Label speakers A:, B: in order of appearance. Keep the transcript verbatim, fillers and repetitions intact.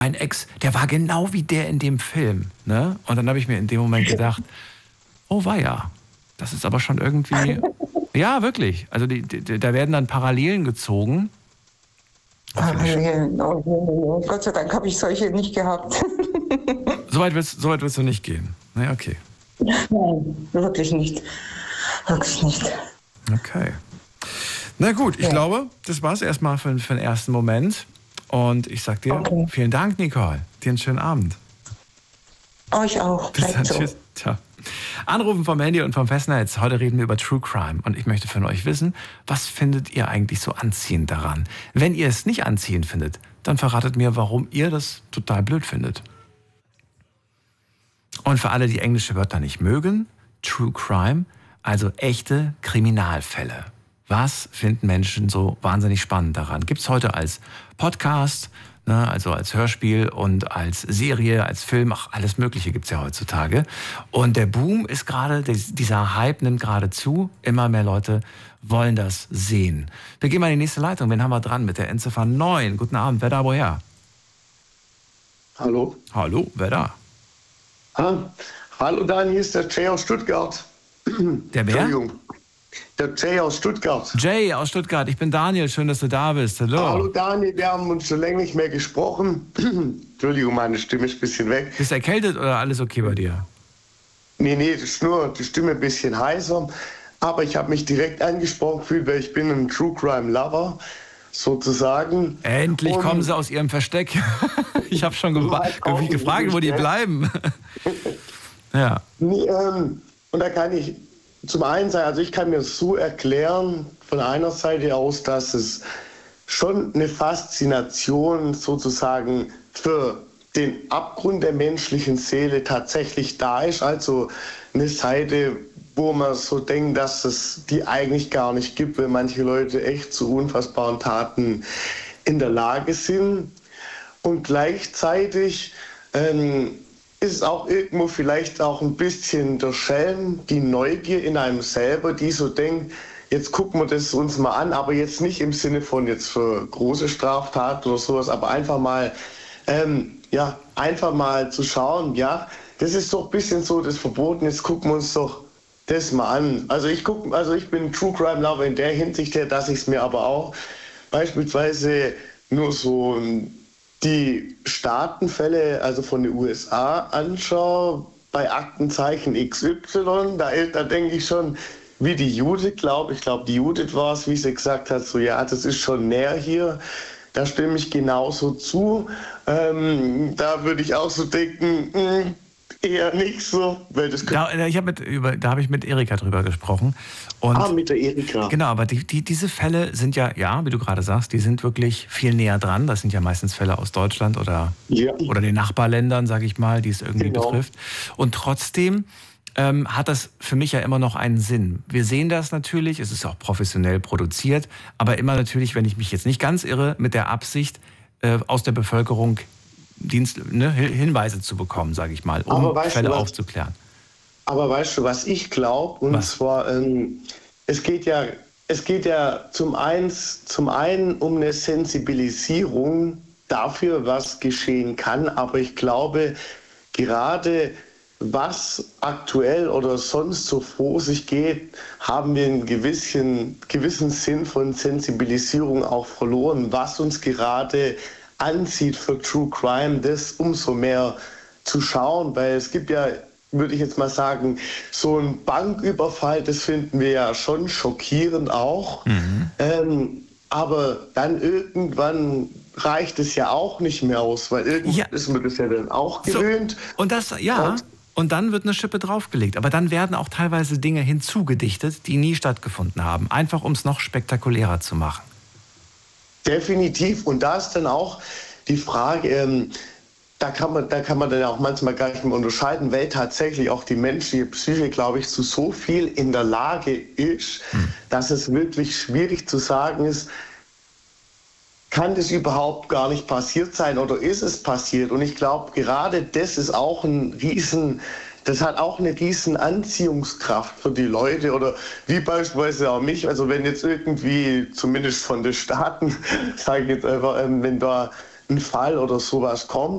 A: Mein Ex, der war genau wie der in dem Film. Ne? Und dann habe ich mir in dem Moment gedacht, oh weia, das ist aber schon irgendwie... Ja, wirklich. Also die, die, da werden dann Parallelen gezogen.
B: Parallelen, oh, oh, oh. Gott sei Dank habe ich solche nicht gehabt.
A: Soweit willst, so weit willst du nicht gehen? Nee, okay.
B: Nein, wirklich nicht. Wirklich nicht.
A: Okay. Na gut, ich ja. glaube, das war es erstmal für, für den ersten Moment. Und ich sag dir, okay. vielen Dank, Nicole. Dir einen schönen Abend.
B: Euch auch.
A: Bis dann, so. Tschüss. Ciao. Anrufen vom Handy und vom Festnetz. Heute reden wir über True Crime. Und ich möchte von euch wissen, was findet ihr eigentlich so anziehend daran? Wenn ihr es nicht anziehend findet, dann verratet mir, warum ihr das total blöd findet. Und für alle, die englische Wörter nicht mögen, True Crime, also echte Kriminalfälle. Was finden Menschen so wahnsinnig spannend daran? Gibt es heute als Podcast, ne, also als Hörspiel und als Serie, als Film, ach, alles Mögliche gibt es ja heutzutage. Und der Boom ist gerade, dieser Hype nimmt gerade zu. Immer mehr Leute wollen das sehen. Wir gehen mal in die nächste Leitung. Wen haben wir dran mit der Endziffer neun? Guten Abend, wer da, woher?
C: Hallo.
A: Hallo, wer da?
C: Ah, hallo Dani, hier ist der Jay aus Stuttgart.
A: Der wer?
C: Entschuldigung. Der Jay aus Stuttgart.
A: Jay aus Stuttgart, ich bin Daniel, schön, dass du da bist. Hallo.
C: Hallo Daniel, wir haben uns schon länger nicht mehr gesprochen. Entschuldigung, meine Stimme ist ein bisschen weg.
A: Bist du erkältet oder alles okay bei dir?
C: Nee, nee, das ist nur die Stimme ein bisschen heiser. Aber ich habe mich direkt angesprochen gefühlt, weil ich bin ein True Crime Lover, sozusagen.
A: Endlich und kommen sie aus ihrem Versteck. Ich habe schon gewa- ge- gefragt, wo die bleiben. Ja.
C: Nee, ähm, und da kann ich zum einen sagen, also ich kann mir so erklären, von einer Seite aus, dass es schon eine Faszination sozusagen für den Abgrund der menschlichen Seele tatsächlich da ist. Also eine Seite, wo man so denkt, dass es die eigentlich gar nicht gibt, weil manche Leute echt zu unfassbaren Taten in der Lage sind. Und gleichzeitig ähm, ist es auch irgendwo vielleicht auch ein bisschen der Schelm, die Neugier in einem selber, die so denkt, jetzt gucken wir das uns mal an, aber jetzt nicht im Sinne von jetzt für große Straftaten oder sowas, aber einfach mal, ähm, ja, einfach mal zu schauen, ja, das ist doch ein bisschen so das Verboten, jetzt gucken wir uns doch das mal an. Also ich guck, also ich bin True Crime Lover in der Hinsicht her, dass ich es mir aber auch beispielsweise nur so die Staatenfälle, also von den U S A anschaue, bei Aktenzeichen X Y, da, da denke ich schon, wie die Judith, glaube ich, glaube die Judith war es, wie sie gesagt hat, so ja, das ist schon näher hier, da stimme ich genauso zu. Ähm, da würde ich auch so denken, mh, eher nicht so, weil das
A: da, ich hab mit, über, da habe ich mit Erika drüber gesprochen. Und
C: ah, mit der Erika.
A: Genau, aber die, die, diese Fälle sind ja, ja, wie du gerade sagst, die sind wirklich viel näher dran. Das sind ja meistens Fälle aus Deutschland oder, ja. oder den Nachbarländern, sage ich mal, die es irgendwie genau. betrifft. Und trotzdem ähm, hat das für mich ja immer noch einen Sinn. Wir sehen das natürlich, es ist auch professionell produziert, aber immer natürlich, wenn ich mich jetzt nicht ganz irre, mit der Absicht, äh, aus der Bevölkerung Dienst, ne, Hinweise zu bekommen, sage ich mal, um Fälle
C: du, was,
A: aufzuklären.
C: Aber weißt du, was ich glaube? Und was? zwar, ähm, es geht ja, es geht ja zum, eins, zum einen um eine Sensibilisierung dafür, was geschehen kann. Aber ich glaube, gerade was aktuell oder sonst so vor sich geht, haben wir einen gewissen, gewissen Sinn von Sensibilisierung auch verloren, was uns gerade anzieht für True Crime, das umso mehr zu schauen, weil es gibt ja, würde ich jetzt mal sagen, so ein Banküberfall, das finden wir ja schon schockierend auch, mhm. ähm, aber dann irgendwann reicht es ja auch nicht mehr aus, weil irgendwann ja. ist man das ja dann auch gewöhnt.
A: So, und das, ja, und, und dann wird eine Schippe draufgelegt, aber dann werden auch teilweise Dinge hinzugedichtet, die nie stattgefunden haben, einfach um es noch spektakulärer zu machen.
C: Definitiv. Und da ist dann auch die Frage, ähm, da, kann man, da kann man dann auch manchmal gar nicht mehr unterscheiden, weil tatsächlich auch die menschliche Psyche, glaube ich, zu so viel in der Lage ist, hm. dass es wirklich schwierig zu sagen ist, kann das überhaupt gar nicht passiert sein oder ist es passiert? Und ich glaube, gerade das ist auch ein riesen... Das hat auch eine riesen Anziehungskraft für die Leute oder wie beispielsweise auch mich. Also wenn jetzt irgendwie, zumindest von den Staaten, sage ich jetzt einfach, wenn da ein Fall oder sowas kommt.